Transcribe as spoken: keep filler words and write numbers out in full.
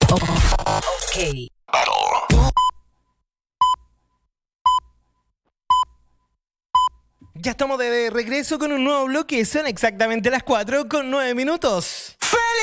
Ok. Ya estamos de regreso con un nuevo bloque. Son exactamente las cuatro con nueve minutos.